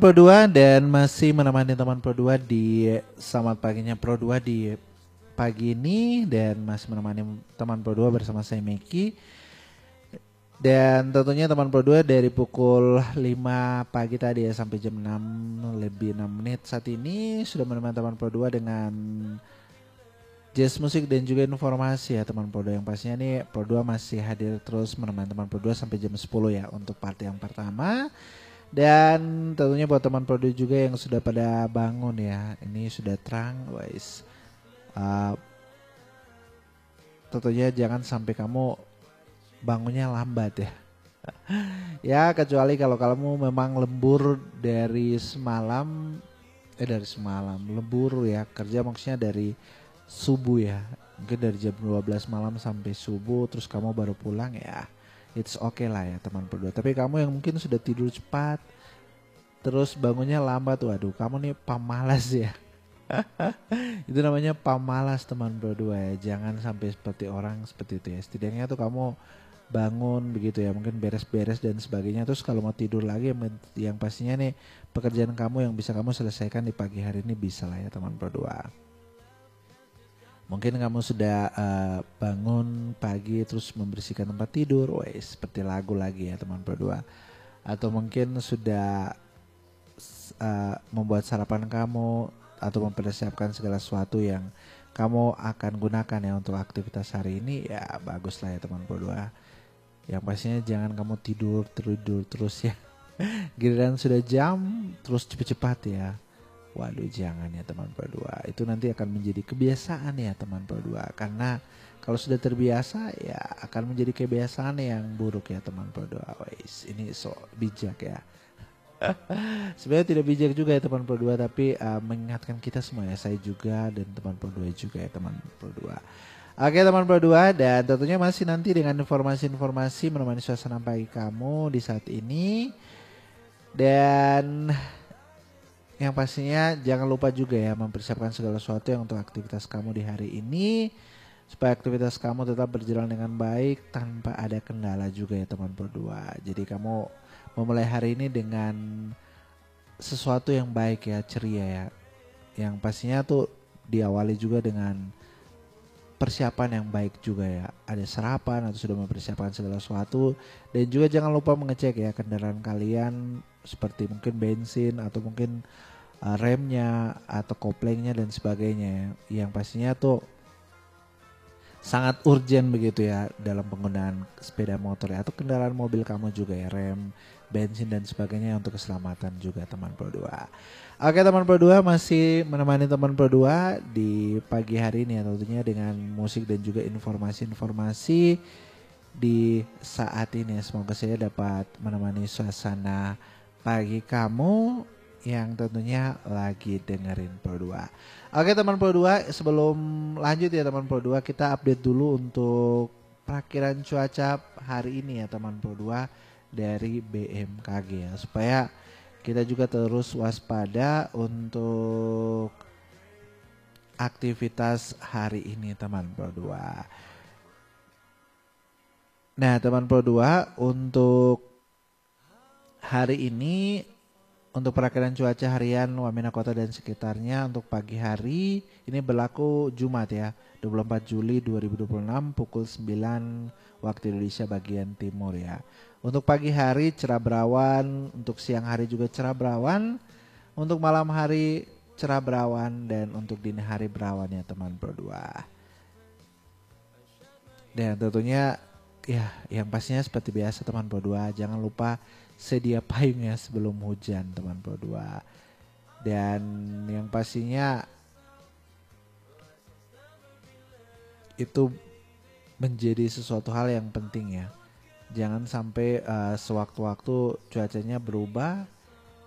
Pro 2 dan masih menemani teman Pro 2 di selamat paginya Pro 2 di pagi ini dan masih menemani teman Pro 2 bersama saya Meki. Dan tentunya teman Pro 2 dari pukul 5 pagi tadi ya sampai jam 6 lebih 6 menit saat ini sudah menemani teman Pro 2 dengan jazz musik dan juga informasi ya teman Pro 2, yang pastinya nih Pro 2 masih hadir terus menemani teman Pro 2 sampai jam 10 ya untuk part yang pertama. Dan tentunya buat teman Pro 2 juga yang sudah pada bangun ya, ini sudah terang guys. Tentunya jangan sampai kamu bangunnya lambat ya. Ya kecuali kalau kamu memang lembur dari semalam, lembur ya, kerja maksudnya dari subuh ya, mungkin dari jam 12 malam sampai subuh terus kamu baru pulang ya, it's okay lah ya teman Pro 2. Tapi kamu yang mungkin sudah tidur cepat terus bangunnya lambat, waduh kamu nih pamalas ya. Itu namanya pamalas teman Pro 2 ya. Jangan sampai seperti orang seperti itu ya. Setidaknya tuh kamu bangun begitu ya, mungkin beres-beres dan sebagainya, terus kalau mau tidur lagi yang pastinya nih pekerjaan kamu yang bisa kamu selesaikan di pagi hari ini bisa lah ya teman Pro 2. Mungkin kamu sudah bangun pagi terus membersihkan tempat tidur, wes seperti lagu lagi ya teman Pro 2. Atau mungkin sudah membuat sarapan kamu atau mempersiapkan segala sesuatu yang kamu akan gunakan ya untuk aktivitas hari ini, ya bagus lah ya teman Pro 2. Yang pastinya jangan kamu tidur terus ya. Giliran sudah jam terus cepat-cepat ya. Waduh jangan ya teman Pro 2. Itu nanti akan menjadi kebiasaan ya teman Pro 2. Karena kalau sudah terbiasa ya akan menjadi kebiasaan yang buruk ya teman Pro 2. Wais, ini so bijak ya. Sebenarnya tidak bijak juga ya teman Pro 2, tapi mengingatkan kita semua ya, saya juga dan teman Pro 2 juga ya teman Pro 2. Oke teman Pro 2, dan tentunya masih nanti dengan informasi-informasi menemani suasana pagi kamu di saat ini. Dan yang pastinya jangan lupa juga ya mempersiapkan segala sesuatu yang untuk aktivitas kamu di hari ini, supaya aktivitas kamu tetap berjalan dengan baik tanpa ada kendala juga ya teman Pro 2. Jadi kamu memulai hari ini dengan sesuatu yang baik ya, ceria ya. Yang pastinya tuh diawali juga dengan persiapan yang baik juga ya. Ada sarapan atau sudah mempersiapkan segala sesuatu. Dan juga jangan lupa mengecek ya kendaraan kalian, seperti mungkin bensin atau mungkin remnya atau koplengnya dan sebagainya. Yang pastinya tuh sangat urgent begitu ya dalam penggunaan sepeda motor ya, atau kendaraan mobil kamu juga ya, rem, bensin dan sebagainya untuk keselamatan juga teman Pro 2. Oke teman Pro 2, masih menemani teman Pro 2 di pagi hari ini ya, tentunya dengan musik dan juga informasi-informasi di saat ini ya. Semoga saya dapat menemani suasana pagi kamu yang tentunya lagi dengerin Pro 2. Oke teman Pro 2, sebelum lanjut ya teman Pro 2, kita update dulu untuk perakiran cuaca hari ini ya teman Pro 2 dari BMKG ya, supaya kita juga terus waspada untuk aktivitas hari ini teman Pro 2. Nah teman Pro 2, untuk hari ini untuk perakiran cuaca harian Wamena Kota dan sekitarnya untuk pagi hari ini berlaku Jumat ya, 24 Juli 2026 pukul 9 waktu Indonesia bagian timur ya. Untuk pagi hari cerah berawan, untuk siang hari juga cerah berawan, untuk malam hari cerah berawan, dan untuk dini hari berawan ya teman Pro 2. Dan tentunya ya yang pastinya seperti biasa teman Pro 2, jangan lupa sedia payung ya sebelum hujan teman Pro 2. Dan yang pastinya itu menjadi sesuatu hal yang penting ya. Jangan sampai sewaktu-waktu cuacanya berubah